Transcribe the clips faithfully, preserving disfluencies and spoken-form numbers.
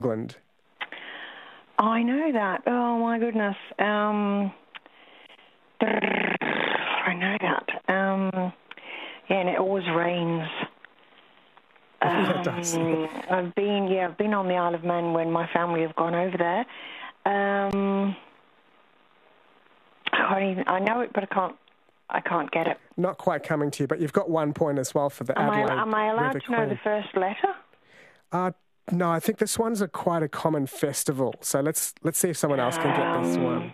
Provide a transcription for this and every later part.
England? I know that. Oh, my goodness. Um, I know that. Um, yeah, and it always rains. Um, Yeah, it does. I've been, yeah, I've been on the Isle of Man when my family have gone over there. Um, I can't even, I know it, but I can't, I can't get it. Not quite coming to you, but you've got one point as well for the Am Adelaide I, am I allowed River to know Queen. the first letter? Uh, no, I think this one's a quite a common festival. So let's let's see if someone else can get this one.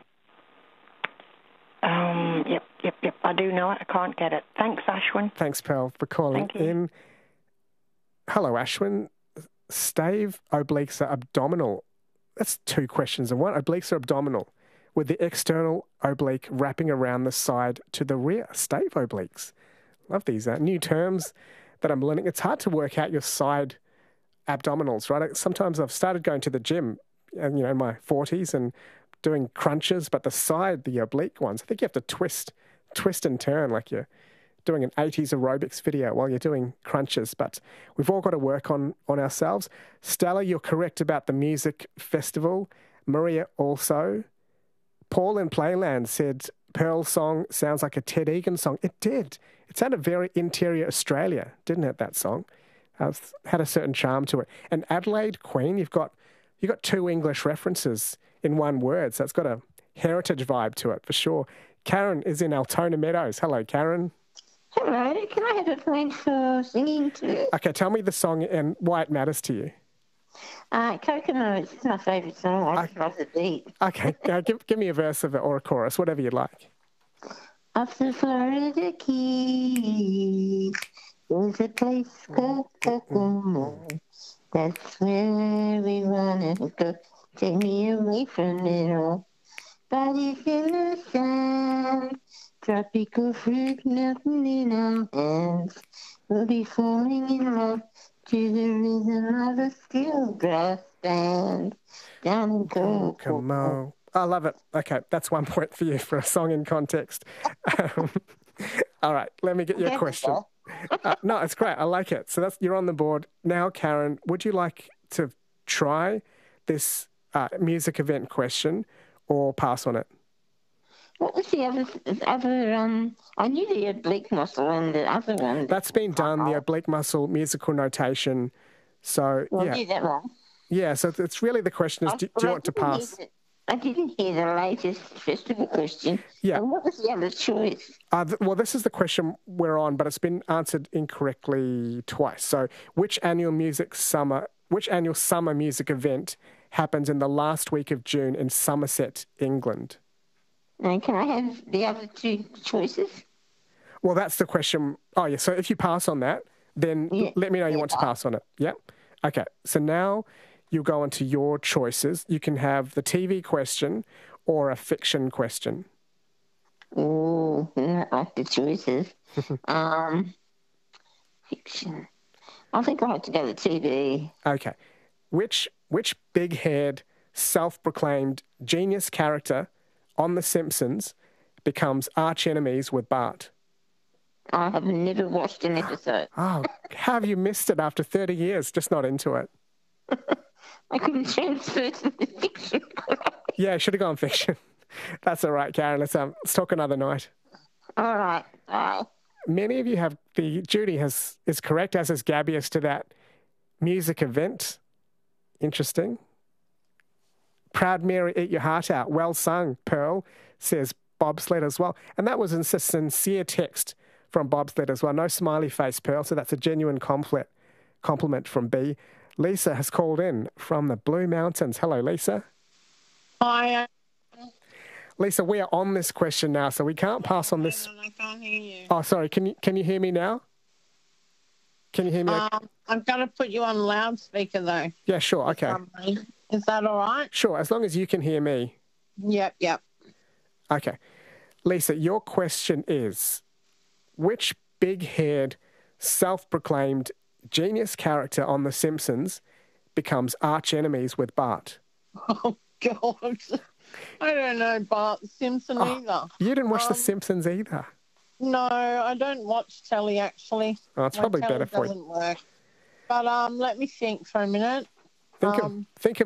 Um, yep, yep, yep. I do know it. I can't get it. Thanks, Ashwin. Thanks, Pearl, for calling Thank you. in. Hello, Ashwin. Stave obliques are abdominal. That's two questions in one. Obliques are abdominal, with the external oblique wrapping around the side to the rear. Stave obliques. Love these uh, new terms that I'm learning. It's hard to work out your side abdominals, right? Sometimes I've started going to the gym, and you know, in my forties and doing crunches, but the side, the oblique ones, I think you have to twist, twist and turn like you're doing an eighties aerobics video while you're doing crunches. But we've all got to work on, on ourselves. Stella, you're correct about the music festival. Maria also. Paul in Playland said, Pearl's song sounds like a Ted Egan song. It did. It sounded very interior Australia, didn't it, that song? Uh, had a certain charm to it. And Adelaide Queen, you've got you've got two English references in one word, so it's got a heritage vibe to it for sure. Karen is in Altona Meadows. Hello, Karen. Hello, can I have a point for singing too? Okay, tell me the song and why it matters to you. Uh, Kokomo, it's my favourite song. I just love the beat. Okay, uh, give, give me a verse of it or a chorus, whatever you'd like. Off the Florida Keys, there's a place called Kokomo. That's where we wanna go. Take me away from it all. Bodies in the sand, tropical fruit melting in our hands. We'll be falling in love to the rhythm of a steel brass band. Down in Kokomo. I love it. Okay, that's one point for you for a song in context. Um, all right, let me get you a question. Uh, no, it's great. I like it. So that's you're on the board. Now, Karen, would you like to try this uh, music event question or pass on it? What was the other, other um, I knew the oblique muscle and the other one. That's been done, the oblique muscle musical notation. So, well, yeah. I did that wrong. Yeah, so it's really the question is, do, do you want to pass? The, I didn't hear the latest festival question. Yeah. And what was the other choice? Uh, th- well, this is the question we're on, but it's been answered incorrectly twice. So, which annual music summer, which annual summer music event happens in the last week of June in Somerset, England? And can I have the other two choices? Well, that's the question. Oh, yeah. So if you pass on that, then yeah. let me know you yeah. want to pass on it. Yeah? Okay. So now you'll go on to your choices. You can have the T V question or a fiction question. Oh, I like the choices. um, fiction. I think I have to go to T V. Okay. Which which big-haired, self-proclaimed genius character on The Simpsons becomes arch enemies with Bart? I have never watched an episode. Oh, how have you missed it after thirty years? Just not into it. I couldn't transfer to the fiction. Yeah, I should have gone fiction. That's all right, Karen. Let's um, let's talk another night. All right. Bye. Many of you have the Judy has is correct, as is Gabby, as to that music event. Interesting. Proud Mary, eat your heart out. Well sung, Pearl, says Bobsled as well. And that was a sincere text from Bobsled as well. No smiley face, Pearl, so that's a genuine compliment, compliment from B. Lisa has called in from the Blue Mountains. Hello, Lisa. Hi. Uh, Lisa, we are on this question now, so we can't pass on this. I can't hear you. Oh, sorry. Can you can you hear me now? Can you hear me? Um, I've got to put you on loudspeaker, though. Yeah, sure. Okay. Is that all right? Sure, as long as you can hear me. Yep, yep. Okay. Lisa, your question is, which big-haired, self-proclaimed genius character on The Simpsons becomes arch enemies with Bart? Oh, God. I don't know Bart Simpson oh, either. You didn't watch um, The Simpsons either? No, I don't watch telly, actually. Oh, it's My probably telly better for you. doesn't work. But um, let me think for a minute. Think Um, of think of